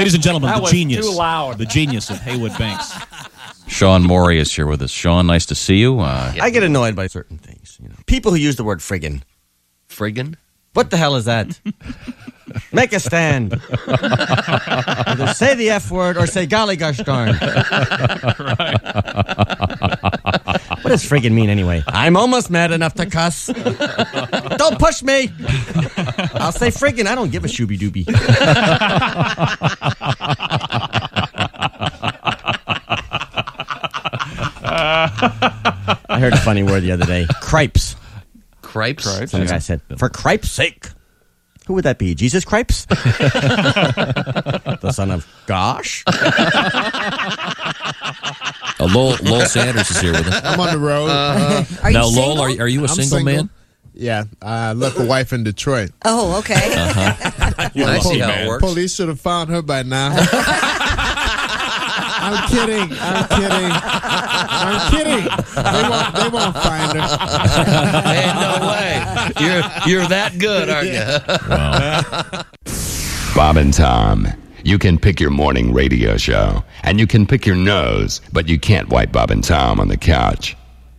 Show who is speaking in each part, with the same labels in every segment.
Speaker 1: Ladies and gentlemen,
Speaker 2: That
Speaker 1: the
Speaker 2: was
Speaker 1: genius.
Speaker 2: too loud.
Speaker 1: The genius of Haywood Banks.
Speaker 3: Sean Morey is here with us. Sean, nice to see you.
Speaker 4: I get annoyed by certain things. People who use the word friggin'.
Speaker 3: Friggin'?
Speaker 4: What the hell is that? Make a stand. Either say the F word or say golly gosh darn. What does friggin' mean anyway? I'm almost mad enough to cuss. Don't push me. I'll say friggin'. I don't give a shooby dooby. I heard a funny word the other day. Cripes.
Speaker 3: Cripes?
Speaker 4: Some guy said, for cripe's sake. Who would that be? Jesus Cripes? The son of Gosh?
Speaker 3: Lowell Sanders is here with us.
Speaker 5: I'm on the road.
Speaker 6: Are you
Speaker 3: Now,
Speaker 6: single?
Speaker 3: Lowell, are you a single man?
Speaker 5: Yeah, I left a wife in Detroit.
Speaker 6: Oh, okay.
Speaker 3: I see how it works.
Speaker 5: Police should have found her by now. I'm kidding. They won't find her.
Speaker 3: Hey, no way. You're that good, aren't you?
Speaker 7: Bob and Tom. You can pick your morning radio show, and you can pick your nose, but you can't wipe Bob and Tom on the couch.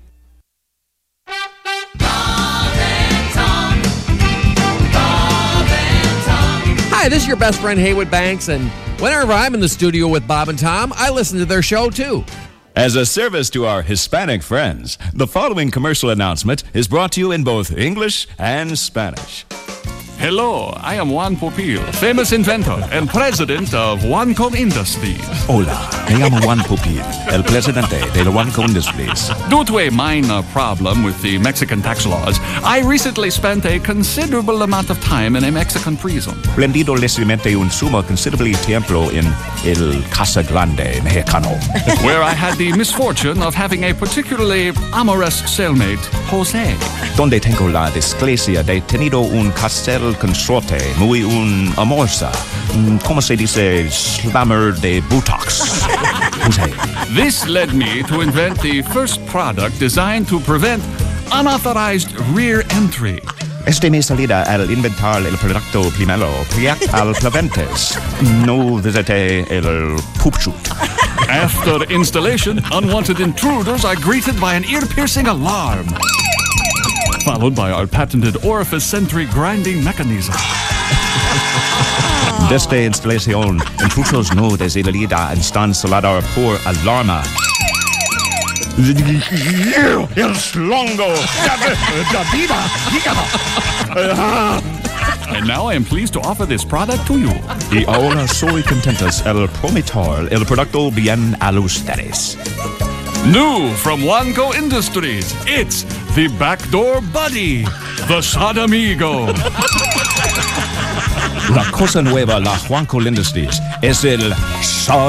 Speaker 8: Hi, this is your best friend Haywood Banks, and whenever I'm in the studio with Bob and Tom, I listen to their show too.
Speaker 9: As a service to our Hispanic friends, the following commercial announcement is brought to you in both English and Spanish.
Speaker 10: Hello, I am Juan Pupil, famous inventor and president of Juanco Industries.
Speaker 9: Hola, me llamo Juan Pupil, el presidente de la Juanco Industries.
Speaker 10: Due to a minor problem with the Mexican tax laws, I recently spent a considerable amount of time in a Mexican prison.
Speaker 9: Prendido recientemente un sumo considerable tiempo en el Casa Grande Mexicano.
Speaker 10: Where I had the misfortune of having a particularly amorous cellmate, Jose.
Speaker 9: Donde tengo la desgracia de tenido un castel consorte muy un amorsa. ¿Cómo se dice? Slammer de Botox. Jose.
Speaker 10: This led me to invent the first product designed to prevent unauthorized rear entry.
Speaker 9: Este me salida al inventar el producto primero, Priac al Plaventes. No visite el poop shoot.
Speaker 10: After installation, unwanted intruders are greeted by an ear-piercing alarm, followed by our patented orifice sentry grinding mechanism.
Speaker 9: Desde instalación, intrusos no desalida están salada por alarma. El slongo.
Speaker 10: And now I am pleased to offer this product to you.
Speaker 9: Y ahora soy contentos el prometer el producto bien a ustedes.
Speaker 10: New from Juanco Industries, it's the Backdoor Buddy, the Sodomigo.
Speaker 9: La cosa nueva, la Juanco Industries, es el